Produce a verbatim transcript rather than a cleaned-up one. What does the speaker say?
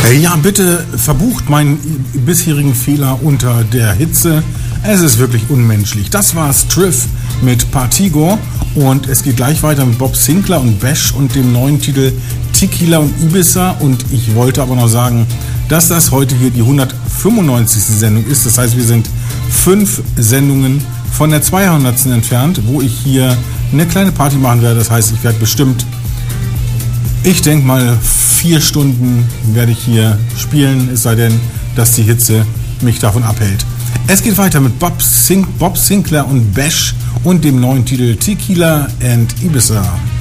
Ja, bitte verbucht meinen bisherigen Fehler unter der Hitze. Es ist wirklich unmenschlich. Das war Striff mit Partigo und es geht gleich weiter mit Bob Sinclar und Bash und dem neuen Titel Tequila und Ibiza. Und ich wollte aber noch sagen, dass das heute hier die hundertfünfundneunzigste Sendung ist. Das heißt, wir sind fünf Sendungen von der zweihundertsten entfernt, wo ich hier eine kleine Party machen werde. Das heißt, ich werde bestimmt, ich denke mal, vier Stunden werde ich hier spielen, es sei denn, dass die Hitze mich davon abhält. Es geht weiter mit Bob, Sin- Bob Sinclar und Bash und dem neuen Titel Tequila and Ibiza.